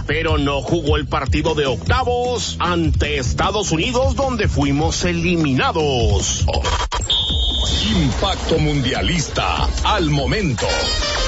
pero no jugó el partido de octavos ante Estados Unidos, donde fuimos eliminados. Impacto Mundialista al momento.